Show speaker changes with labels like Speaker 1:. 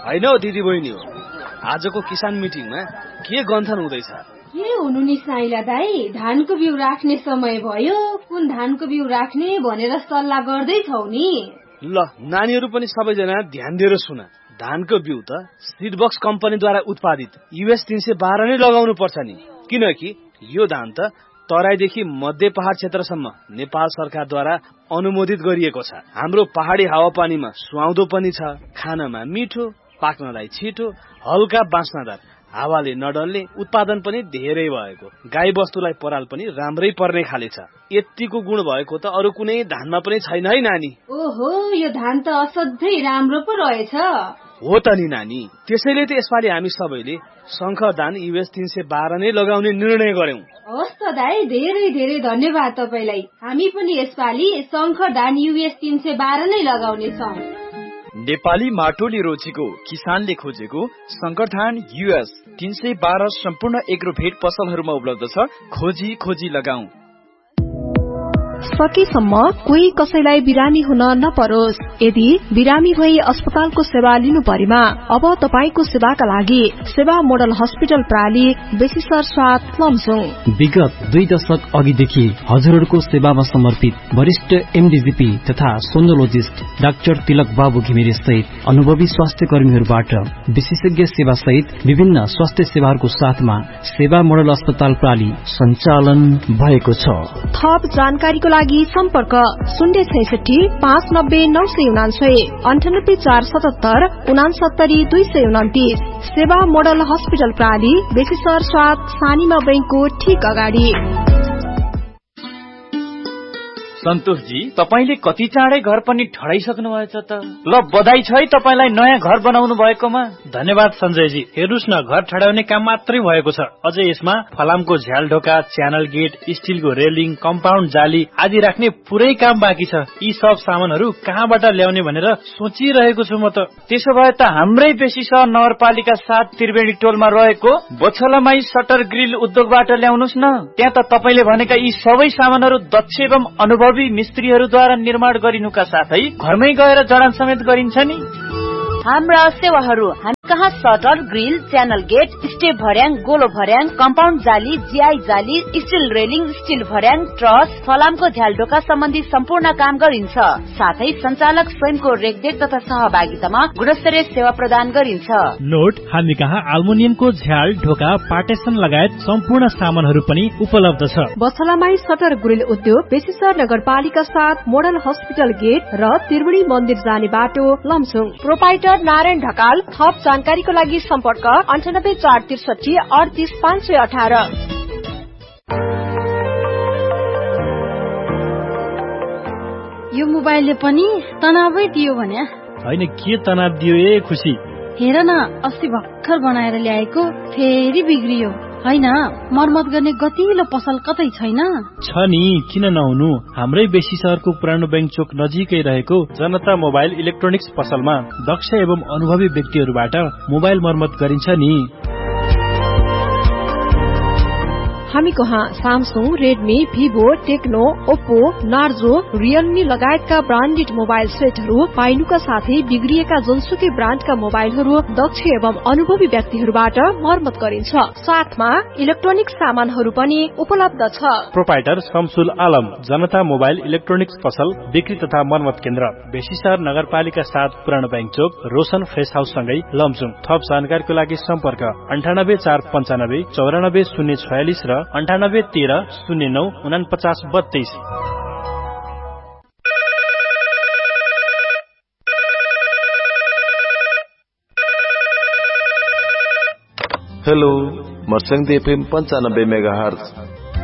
Speaker 1: हैन हो दिदी बहिनी हो। आजको किसान मिटिङमा के गन्थन हुँदैछ?
Speaker 2: के हुनु नि साइला दाई, धानको बिउ राख्ने समय भयो, कुन धानको बिउ राख्ने भनेर सल्लाह गर्दैछौ नि।
Speaker 1: ल नानीहरू पनि सबैजना ध्यान दिएर सुन। धानको बिउ त सीडबक्स कम्पनीद्वारा उत्पादित US 312 नै लगाउनु पर्छ नि, किनकि यो धान त तराईदेखि मध्य पहाड क्षेत्रसम्म नेपाल सरकारद्वारा अनुमोदित गरिएको छ। हाम्रो पहाडी हावापानीमा सुहाउँदो पनि छ, खानमा मिठो, पाक्नलाई छिटो, हल्का बाँच्नदार, हावाले नडल्ने, उत्पादन पनि धेरै भएको, गाई बस्तुलाई पराल पनि राम्रै पर्ने खाले छ। यतिको गुण भएको त अरू कुनै धानमा पनि छैन है नानी।
Speaker 2: ओहो, यो धान त असाध्यै राम्रो पो रहेछ।
Speaker 1: हो त नि नानी, त्यसैले त यसपालि हामी सबैले शंकर धान US 312 नै लगाउने निर्णय गर्यौं।
Speaker 2: हस् त दाई, धेरै धेरै धन्यवाद तपाईलाई। हामी पनि यसपालि शंकर धान US 312 नै लगाउने छौं।
Speaker 3: नेपाली माटोले रोजेको, किसानले खोजेको शंकर धान US 312 सम्पूर्ण एग्रोभेट पसलहरूमा उपलब्ध छ। खोजी खोजी लगाऊ।
Speaker 4: सकेसम्म कोही कसैलाई बिरामी हुन नपरोस्। यदि बिरामी भई अस्पतालको सेवा लिनु परेमा अब तपाईको सेवाका लागि सेवा मोडल हस्पिटल प्राली बेसिसर स्वाद लमजुङ।
Speaker 5: विगत 2 दशक अघिदेखि हजुरहरूको सेवामा समर्पित वरिष्ठ MDGP तथा सोनोलोजिस्ट डाक्टर तिलक बाबु घिमिरे सहित अनुभवी स्वास्थ्य कर्मीहरूबाट विशेषज्ञ सेवा सहित विभिन्न स्वास्थ्य सेवाहरूको साथमा सेवा मोडल अस्पताल प्राली सञ्चालन भएको छ।
Speaker 4: थप जानकारीको लागि सम्पर्क 066 590 999 98 477 69 229। सेवा मोडल हस्पिटल प्राली बेसिसर स्वाद सानीमा बैंकको ठीक अगाडि।
Speaker 6: सन्तोषजी, तपाईले कति चाँडै घर पनि ठडाइसक्नु भएछ त। ल बधाई छ है तपाईलाई नयाँ घर बनाउनु भएकोमा।
Speaker 7: धन्यवाद सञ्जयजी। हेर्नुस् न, घर ठडाउने काम मात्रै भएको छ, अझै यसमा फलामको झ्याल ढोका, च्यानल गेट, स्टिलको रेलिङ, कम्पाउन्ड जाली आदि राख्ने पुरै काम बाँकी छ। यी सब सामानहरू कहाँबाट ल्याउने भनेर सोचिरहेको छु म त।
Speaker 6: त्यसो भए त हाम्रै बेसिसर नगरपालिका 7 त्रिवेणी टोलमा रहेको बछलामाई सटर ग्रिल उद्योगबाट ल्याउनुस् न। त्यहाँ त तपाईले भनेका यी सबै सामानहरू दक्ष एवं अनुभवी मिस्त्रीहरूद्वारा निर्माण गरिनुका साथै घरमै गएर जडान समेत गरिन्छ नि।
Speaker 8: हाम्रा सेवाहरू हामी कहाँ shutter grill, channel get, step भर्याङ, गोलो भर्याङ, कम्पाउन्ड जाली, जीआई जाली, स्टिल रेलिङ, स्टिल भर्याङ, ट्रस, फलामको झ्यालडोका सम्बन्धी सम्पूर्ण काम गरिन्छ। साथै सञ्चालक स्वयंको रेखदेख तथा सहभागितामा गुणस्तरीय सेवा प्रदान गरिन्छ।
Speaker 7: नोट, हामी कहाँ एल्युमिनियमको झ्याल ढोका, पार्टेसन लगायत सम्पूर्ण सामानहरू पनि उपलब्ध छ।
Speaker 4: बछलामाई सटर ग्रिल उद्योग बेसिसर नगरपालिका 7 मोडल हस्पिटल गेट र त्रिवेणी मन्दिर जाने बाटो लमजुङ। प्रोपाइटर नारायण ढकाल। थप जानकारीको लागि सम्पर्क 98 463 38 518।
Speaker 9: यो मोबाइलले पनि तनावै दियो भने
Speaker 7: हैन, के तनाव दियो ए खुसी।
Speaker 9: हेर न, अस्ति भर्खर बनाएर ल्याएको फेरि बिग्रियो। हैन, मर्मत गर्ने गतिलो पसल कतै छैन?
Speaker 7: छ नि, किन नहुनु। हाम्रै बेसी शहरको पुरानो बैंक चोक नजिकै रहेको जनता मोबाइल इलेक्ट्रोनिक्स पसलमा दक्ष एवं अनुभवी व्यक्तिहरूबाट मोबाइल मर्मत गरिन्छ नि।
Speaker 4: हामी कहाँ Samsung, Redmi, Vivo, Tecno, Oppo, Narzo, Realme लगायतका ब्रान्डेड मोबाइल सेटहरू पाइनुका साथै बिग्रिएका जुनसुकै ब्रान्डका मोबाइलहरू दक्ष एवं अनुभवी व्यक्तिहरूबाट मर्मत गरिन्छ। साथमा इलेक्ट्रोनिक सामानहरू पनि उपलब्ध छ।
Speaker 7: प्रोपाइटर शमसुल आलम, जनता मोबाइल इलेक्ट्रोनिक्स पसल बिक्री तथा मर्मत केन्द्र, बेसीसर नगरपालिका 7 पुरानो बैंक चोक, रोशन फ्रेस हाउस सँगै लमजुङ। थप जानकारीको लागि सम्पर्क 98 495 94 046 र 98 13 09 49 32।
Speaker 10: Hello, मर्सङ्ग FM 95 megahertz